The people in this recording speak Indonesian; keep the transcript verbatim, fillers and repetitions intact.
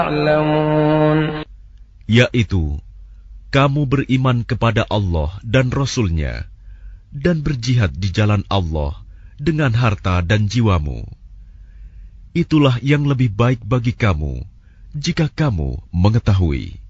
يعلمون yaitu kamu beriman kepada Allah dan Rasul-Nya dan berjihad di jalan Allah dengan harta dan jiwamu. Itulah yang lebih baik bagi kamu jika kamu mengetahui.